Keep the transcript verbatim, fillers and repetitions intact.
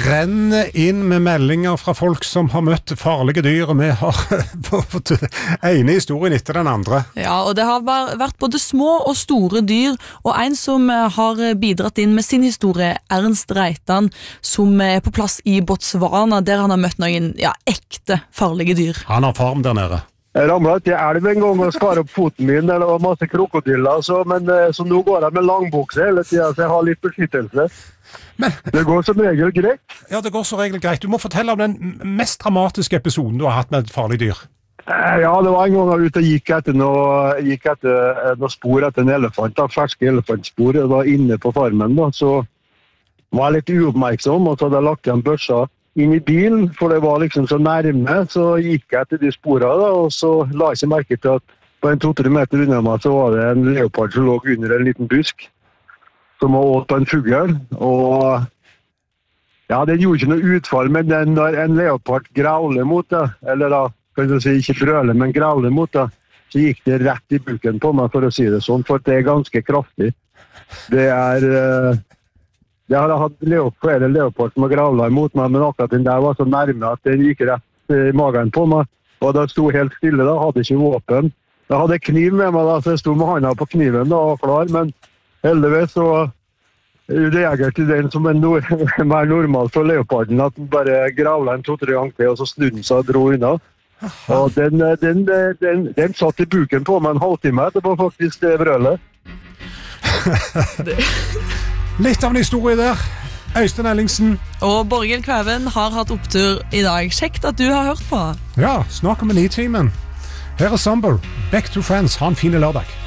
renner inn med meldinger fra folk som har møtt farlige dyr, og vi har fått ene historien etter den andre. Ja, og det har vært både små og store dyr, og en som har bidratt inn med sin historie, Ernst Reitan, som er på plass i Botswana, der han har møtt noen ja, ekte farlige dyr. Han har farm der nede. Jeg ramlet til elv en gang og skar opp foten min, det var masse krokodiller, så, men så nå går jeg med langbukse hele tiden, så jeg har litt beskyttelse. Men, det går som regel greit. Ja, det går som regel greit. Du må fortelle om den mest dramatiske episoden du har hatt med et farlig dyr. Ja, det var en gang jeg var ute og gikk etter noe, gikk etter noe spor etter en elefant, da, ferske elefantspor. Jeg var inne på farmen, da, så var jeg litt uoppmerksom, og så hadde jeg lagt igjen børsa inn i bilen, for det var liksom så nærme, så gikk jeg etter de sporene, da, og så la jeg ikke merke til at på en to-tre meter unna meg så var det en leopard som lå under en liten busk, som var åt på en fugl, og ja, den gjorde ikke noe utfall, men den, når en leopard grauler mot det, eller da, kan du si, ikke brøler, men grauler mot det, så gikk det rett i buken på meg, for å si det sånn, for det er ganske kraftig. Det er, det har jeg hatt leop, flere leopard som har graulet imot meg, men akkurat den der var så nærme at den gikk rett i magen på meg, og det sto helt stille da, hadde ikke våpen. Jeg hadde kniv med meg da, så jeg sto med hånda på kniven da, og klar, men heldigvis så reagerte den som en nor mer normal for leoparden, at den bare gravla en to-tre ganger til, og så snudde den seg og dro unna. Og den, den, den, den satt i buken på meg en halvtime, det var faktisk det brølet. Litt av en historie der. Øystein Ellingsen. Og Borghild Kvæven har hatt opptur i dag. Kjekt at du har hørt på. Ja, snakk om en i timen. Her er Sumber. Back to Friends. Ha en fin lørdag.